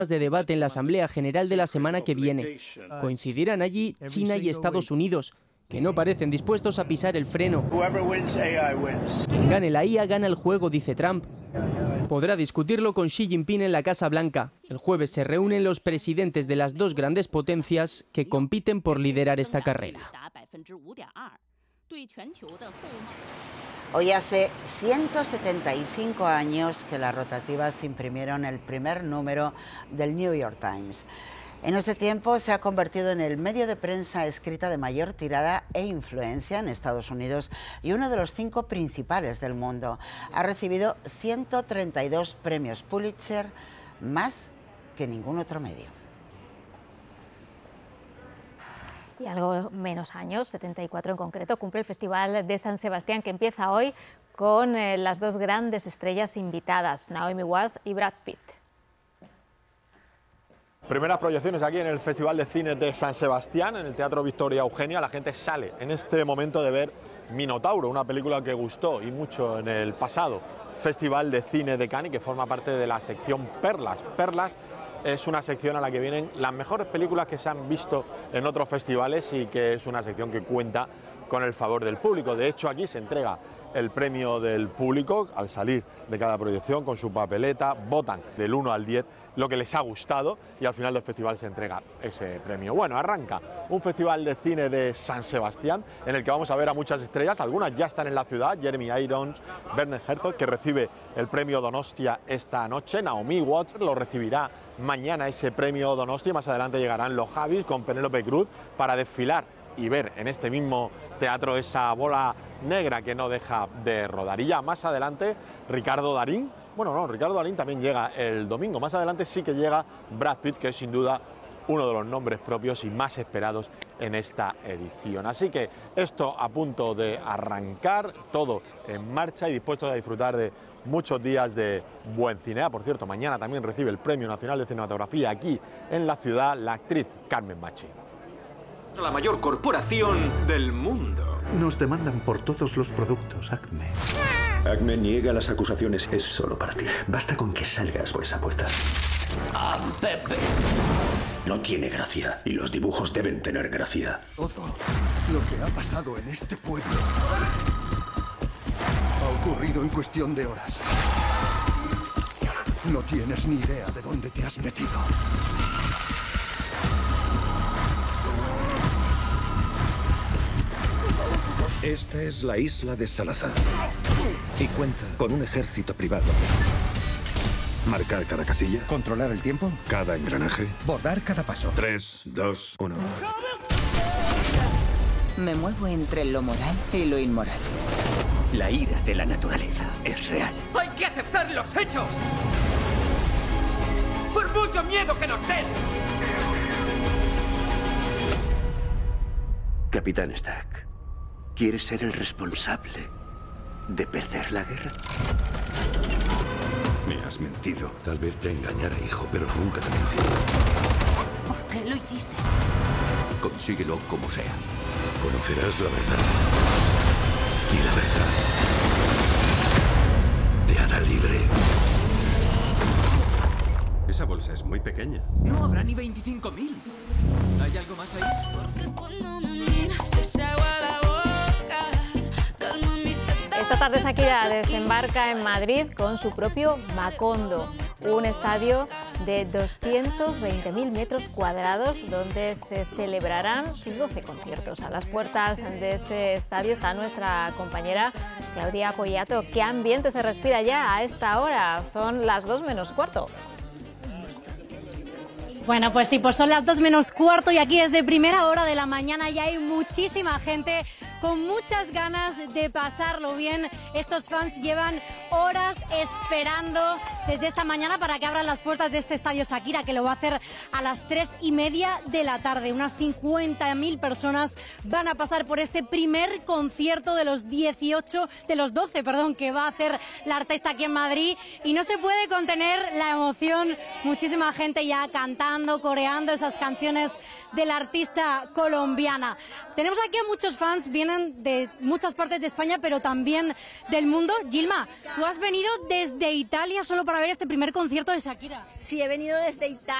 de debate en la Asamblea General de la semana que viene. Coincidirán allí China y Estados Unidos, que no parecen dispuestos a pisar el freno. Quien gane la IA gana el juego, dice Trump. Podrá discutirlo con Xi Jinping en la Casa Blanca. El jueves se reúnen los presidentes de las dos grandes potencias que compiten por liderar esta carrera. Hoy hace 175 años que las rotativas imprimieron el primer número del New York Times. En este tiempo se ha convertido en el medio de prensa escrita de mayor tirada e influencia en Estados Unidos y uno de los 5 principales del mundo. Ha recibido 132 premios Pulitzer, más que ningún otro medio. Y algo menos años, 74 en concreto, cumple el Festival de San Sebastián, que empieza hoy con las dos grandes estrellas invitadas, Naomi Watts y Brad Pitt. Primeras proyecciones aquí en el Festival de Cine de San Sebastián, en el Teatro Victoria Eugenia. La gente sale en este momento de ver Minotauro, una película que gustó y mucho en el pasado Festival de Cine de Cannes y que forma parte de la sección Perlas. Perlas es una sección a la que vienen las mejores películas que se han visto en otros festivales y que es una sección que cuenta con el favor del público. De hecho, aquí se entrega el premio del público al salir de cada proyección con su papeleta, votan del 1 al 10 lo que les ha gustado y al final del festival se entrega ese premio. Bueno, arranca un festival de cine de San Sebastián en el que vamos a ver a muchas estrellas, algunas ya están en la ciudad, Jeremy Irons, Werner Herzog, que recibe el premio Donostia esta noche, Naomi Watts lo recibirá mañana ese premio Donostia, más adelante llegarán los Javis con Penélope Cruz para desfilar y ver en este mismo teatro esa bola negra que no deja de rodar. Y ya más adelante Ricardo Darín, Ricardo Darín también llega el domingo. Más adelante sí que llega Brad Pitt, que es sin duda uno de los nombres propios y más esperados en esta edición. Así que esto a punto de arrancar, todo en marcha y dispuestos a disfrutar de muchos días de buen cine. Por cierto, mañana también recibe el Premio Nacional de Cinematografía aquí en la ciudad la actriz Carmen Machi. La mayor corporación del mundo. Nos demandan por todos los productos, Acme. Acme niega las acusaciones. Es solo para ti. Basta con que salgas por esa puerta. ¡Ah, Pepe! No tiene gracia, y los dibujos deben tener gracia. Todo lo que ha pasado en este pueblo ha ocurrido en cuestión de horas. No tienes ni idea de dónde te has metido. Esta es la isla de Salazar y cuenta con un ejército privado. Marcar cada casilla. Controlar el tiempo. Cada engranaje. Bordar cada paso. 3, 2, 1. Me muevo entre lo moral y lo inmoral. La ira de la naturaleza es real. ¡Hay que aceptar los hechos! ¡Por mucho miedo que nos den! Capitán Stack, ¿quieres ser el responsable de perder la guerra? Me has mentido. Tal vez te engañara, hijo, pero nunca te mentí. ¿Por qué lo hiciste? Consíguelo como sea. Conocerás la verdad. Y la verdad te hará libre. Esa bolsa es muy pequeña. No habrá ni 25.000. ¿Hay algo más ahí? Esta tarde Shakira desembarca en Madrid con su propio Macondo, un estadio de 220.000 metros cuadrados donde se celebrarán sus 12 conciertos. A las puertas de ese estadio está nuestra compañera Claudia Collato. ¿Qué ambiente se respira ya a esta hora? Son las 2 menos cuarto. Bueno, pues sí, pues son las 2 menos cuarto y aquí desde primera hora de la mañana ya hay muchísima gente con muchas ganas de pasarlo bien. Estos fans llevan horas esperando desde esta mañana para que abran las puertas de este estadio Shakira, que lo va a hacer a las 3:30 de la tarde. Unas 50.000 personas van a pasar por este primer concierto de los 12, que va a hacer la artista aquí en Madrid. Y no se puede contener la emoción. Muchísima gente ya cantando, coreando esas canciones de la artista colombiana. Tenemos aquí a muchos fans, vienen de muchas partes de España, pero también del mundo. Gilma, tú has venido desde Italia solo para ver este primer concierto de Shakira. Sí, he venido desde Italia.